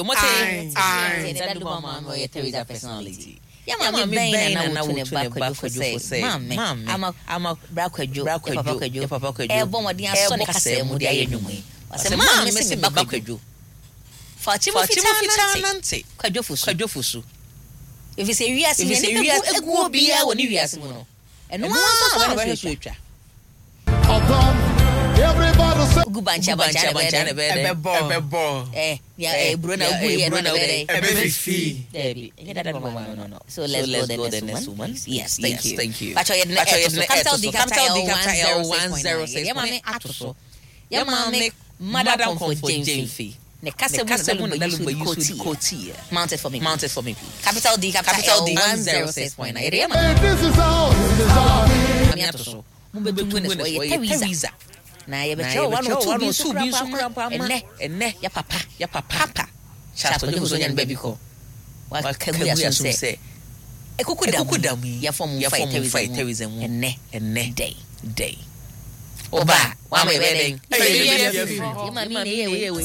kwadwo mote that do mama ye Teresa personality ya mama bɛn na wo tune ba kwadwo say mama ama bra kwadwo papa kwadwo bɔ modin aso ne kasa mu de aye nwume ase mama me se ba kwadwo Fatima nante kwadwo fusu if you say wiase ne egu obi a woni wiase mu no eno ma ba so etwa everybody say gubancha ebebo bro na gu ye no ebefi no so let's go the next woman. Yes, thank you Pacho ye capital D capital 106 ya mame atoso ya mame madam comfort Jemfi ne kase mu na lu koti mounted for me capital D 106.9 ya mame this is all atoso mu betu ne so ye Teresa na ye becho one or two bi sukra enne ya papa chato de so nyan baby ko wa kagu ya so se ekukudam ya form fight Teresa mu enne day oba wa me beden